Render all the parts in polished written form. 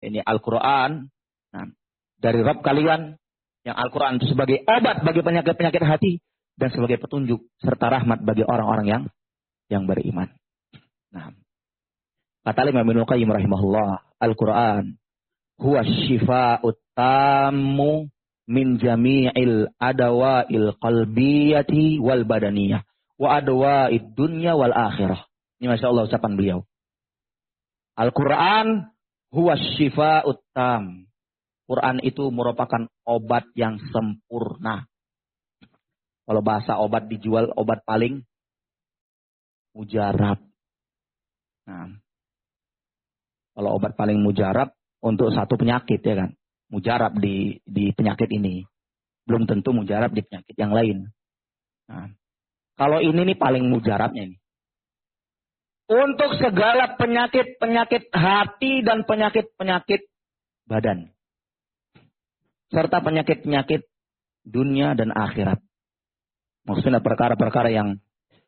ini Al-Quran dari Rabb kalian, yang Al-Quran itu sebagai obat bagi penyakit-penyakit hati dan sebagai petunjuk serta rahmat bagi orang-orang yang beriman. Nah, kata Imam Ibnu Qayyim rahimahullah, Al-Quran huwa syifa'ut tammu min jami'il adawa'il qalbiyati wal badaniyah wa adwa'id dunya wal akhirah. Ini Masya Allah ucapan beliau. Al-Quran huwa syifa'ut tam. Quran itu merupakan obat yang sempurna. Kalau bahasa obat dijual, obat paling mujarab. Nah, kalau obat paling mujarab untuk satu penyakit ya kan. Mujarab di penyakit ini. Belum tentu mujarab di penyakit yang lain. Nah, kalau ini nih paling mujarabnya ini. Untuk segala penyakit-penyakit hati dan penyakit-penyakit badan. Serta penyakit-penyakit dunia dan akhirat. Maksudnya perkara-perkara yang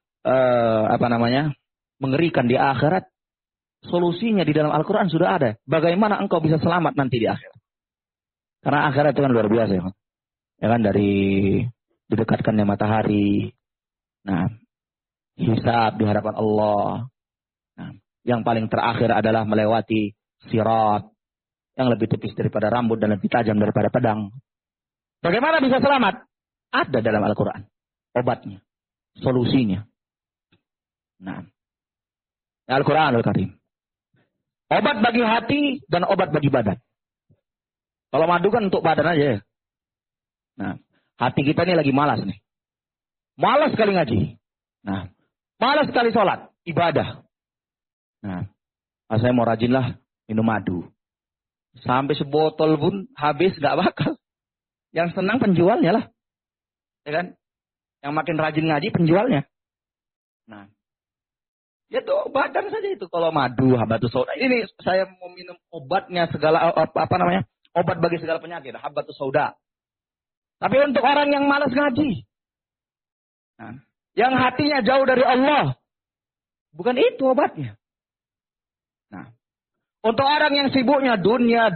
mengerikan di akhirat. Solusinya di dalam Al-Quran sudah ada. Bagaimana engkau bisa selamat nanti di akhirat. Karena akhirat itu kan luar biasa ya kan. Ya kan, dari didekatkannya matahari. Nah, hisab di hadapan Allah. Nah, yang paling terakhir adalah melewati sirat. Yang lebih tipis daripada rambut dan lebih tajam daripada pedang. Bagaimana bisa selamat? Ada dalam Al-Quran. Obatnya. Solusinya. Nah, Al-Quran Al-Karim. Obat bagi hati dan obat bagi badan. Kalau madu kan untuk badan aja ya. Nah, hati kita ini lagi malas nih. Malas sekali ngaji. Nah, malas sekali sholat. Ibadah. Nah, saya mau rajin lah minum madu. Sampai sebotol pun habis gak bakal. Yang senang penjualnya lah. Ya kan? Yang makin rajin ngaji penjualnya. Nah, ya tuh badan saja itu. Kalau madu, habatus sauda. Ini saya mau minum obatnya segala obat bagi segala penyakit. Habatus sauda. Tapi untuk orang yang malas ngaji. Nah, yang hatinya jauh dari Allah. Bukan itu obatnya. Nah, untuk orang yang sibuknya dunia.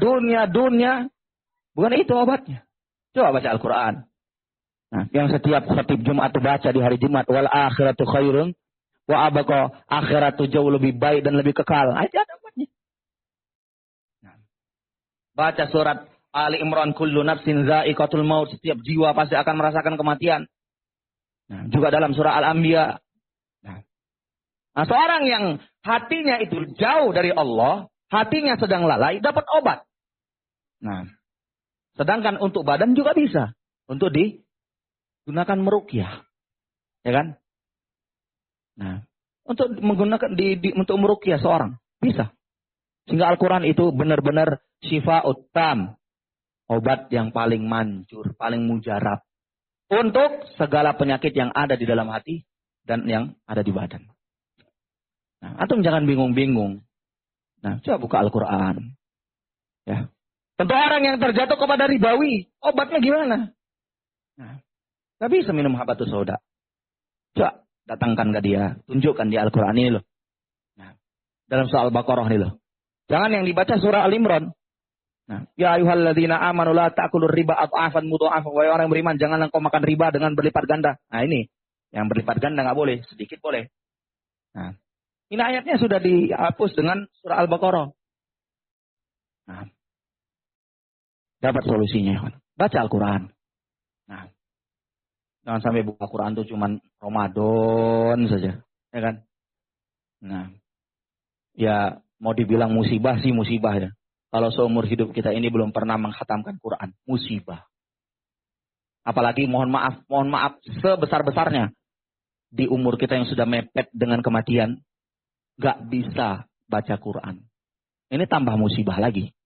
Bukan itu obatnya. Coba baca Al-Quran. Nah, yang setiap khatib Jumat baca di hari Jumat. Wal akhiratu khairun. Wa abqa, akhirat itu jauh lebih baik dan lebih kekal. Aja ada obatnya. Nah, baca surat Ali Imran, kullu nafsin za'iqatul maut, setiap jiwa pasti akan merasakan kematian. Nah, juga dalam surah Al-Anbiya. Nah, seorang yang hatinya itu jauh dari Allah, hatinya sedang lalai, dapat obat. Nah, sedangkan untuk badan juga bisa. Untuk digunakan meruqyah. Ya kan? Nah, untuk menggunakan untuk meruqyah seorang bisa. Sehingga Al-Quran itu benar-benar syifa'ut tam, obat yang paling manjur, paling mujarab untuk segala penyakit yang ada di dalam hati dan yang ada di badan. Nah, antum jangan bingung-bingung. Nah, coba buka Al-Quran. Ya. Tentu orang yang terjatuh kepada ribawi, obatnya gimana? Nah, gak bisa minum habatus sauda. Coba datangkan ke dia, tunjukkan di Al-Quran ini loh. Nah, dalam surah Al-Baqarah ini loh. Jangan yang dibaca surah Al-Imran. Nah, ya ayyuhalladzina amanu la ta'kulur riba adhafan mudha'afan. Wahai orang yang beriman, janganlah engkau makan riba dengan berlipat ganda. Nah, ini yang berlipat ganda enggak boleh, sedikit boleh. Nah, ini ayatnya sudah dihapus dengan surah Al-Baqarah. Nah, dapat solusinya. Baca Al-Quran. Nah, jangan sampai buka Quran itu cuma Ramadan saja, ya kan? Nah, ya mau dibilang musibah sih musibah ya. Kalau seumur hidup kita ini belum pernah menghatamkan Quran, musibah. Apalagi mohon maaf sebesar-besarnya di umur kita yang sudah mepet dengan kematian, nggak bisa baca Quran. Ini tambah musibah lagi.